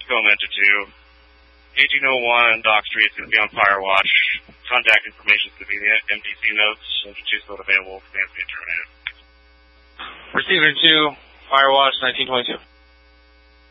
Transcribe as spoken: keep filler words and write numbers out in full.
Film Enter two. eighteen oh one Dock Street is going to be on Firewatch. Contact information is going to be in the M D C notes. Enter two still available. Fans being terminated. Receiver two, Firewatch nineteen twenty-two.